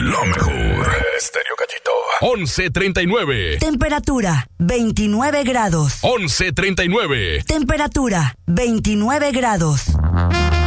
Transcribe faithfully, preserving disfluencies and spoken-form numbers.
lo mejor. Estéreo Cachito. once treinta y nueve. Temperatura veintinueve grados. once treinta y nueve. Temperatura veintinueve grados.